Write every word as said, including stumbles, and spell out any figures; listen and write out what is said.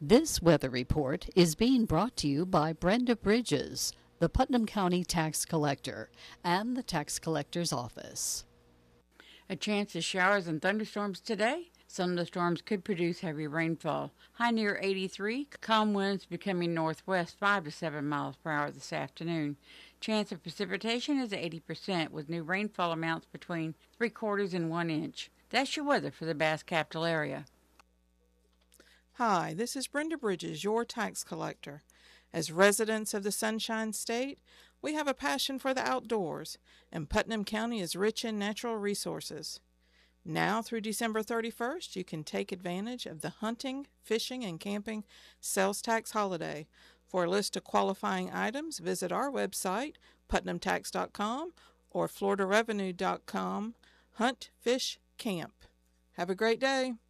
This weather report is being brought to you by Brenda Bridges, the Putnam County Tax Collector, and the Tax Collector's Office. A chance of showers and thunderstorms today. Some of the storms could produce heavy rainfall. High near eighty-three. Calm winds becoming northwest five to seven miles per hour this afternoon. Chance of precipitation is eighty percent with new rainfall amounts between three quarters and one inch. That's your weather for the Bass Capital area. Hi, this is Brenda Bridges, your tax collector. As residents of the Sunshine State, we have a passion for the outdoors, and Putnam County is rich in natural resources. Now through December thirty-first, you can take advantage of the hunting, fishing, and camping sales tax holiday. For a list of qualifying items, visit our website, putnam tax dot com or florida revenue dot com. Hunt, fish, camp. Have a great day.